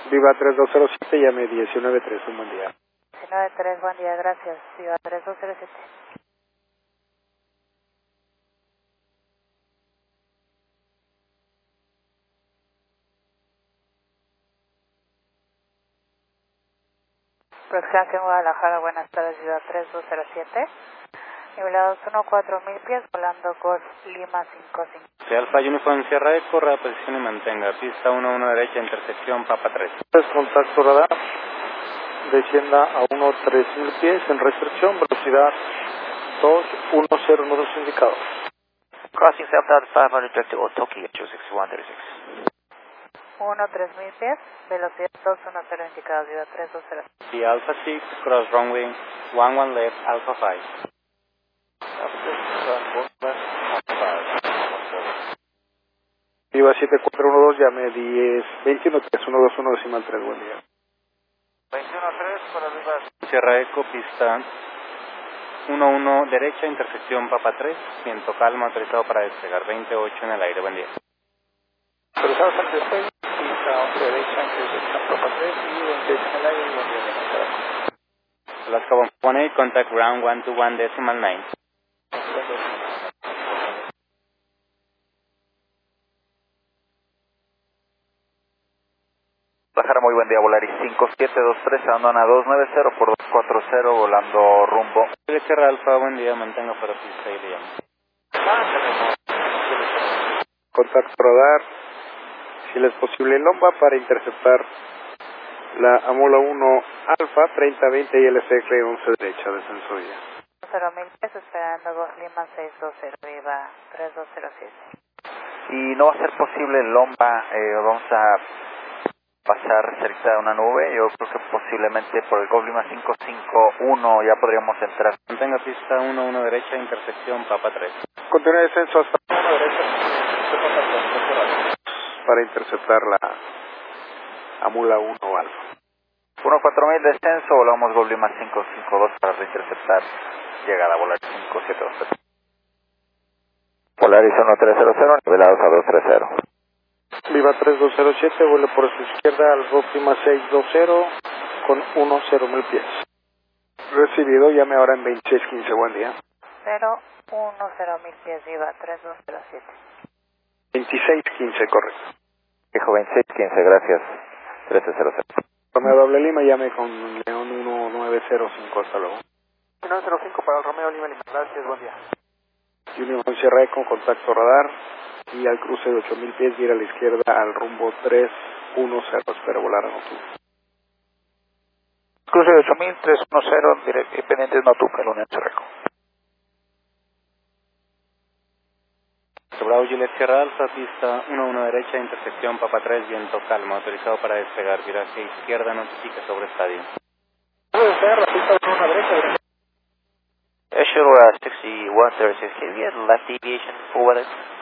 Viva 3207, llame 193, un buen día. 193, buen día, gracias. Viva 3207. Proxación Guadalajara, buenas tardes, Ciudad 3207. Nivelados 14000 pies, volando Golf Lima 55. De Alfa Uniform Sierra Eco, reposición y mantenga. Pista 11 derecha, intersección Papa 3. Contacto radar, descienda a 3000 pies en restricción, velocidad 210 nudos indicados. Crossing 7500 direct to Otoki at 26136. 3000 pies, velocidad 210 indicado, Ciudad 3207. The Alpha 6, cross runway 11 left, Alpha 5. Viva 7412, llame 1021-3121 decimal 3, buen día. 213 para Viva. Sierra Eco, pista 11 derecha, intersección Papa 3. Viento calma, autorizado para despegar. 28 en el aire, buen día. Autorizado para despegue, pista 11 derecha, intersección Papa 3 y 28 en el aire, buen día. Alaska 118, contact ground 121 decimal 9. Guadalajara, muy buen día, Volaris 5723, abandona 290 por 240, volando rumbo. De Sierra Alfa, buen día, mantenga para pista y llame. Contacto radar, si le es posible Lomba para interceptar la Amula 1 Alfa 3020 y LCR 11 derecha, descenso ya. 0.000 pies, esperando Golf Lima 620, Viva 3207. Y no va a ser posible en Lomba, vamos a pasar cerca de una nube. Yo creo que posiblemente por el Golf Lima 551 ya podríamos entrar. Mantenga pista 11 derecha, intersección Papa 3. Continúe descenso hasta 1 derecha para interceptar la Amula 1 Alfa. 14000 descenso, volamos Golf Lima 552 para reinterceptar llegada a Volaris 5723. Volaris 1300, nivelados a 230. Viva 3207, vuele por su izquierda al Golf Lima 620 con 10.000 pies. Recibido, llame ahora en 2615, buen día. 010.000 pies, Viva 3207. 2615, correcto. Fijo 2615, gracias. 1300. Romeo Doble Lima, llame con León 1905, hasta luego. 1905 para el Romeo Lima, gracias, buen día. Unión Sierra Eco, contacto radar y al cruce de 8000 pies, gira a la izquierda al rumbo 310, espero volar a Notuca. Cruce de 8000, 310, pendientes Notuca, la Unión Sierra Eco. Bravo Juliet Sierra Alfa, pista 11 derecha, intersección Papa 3, viento calma, autorizado para despegar, viraje izquierda, notifica sobre estadio. ¿Puede despegar la pista de 1 derecha? Azure 6136, left deviation forward.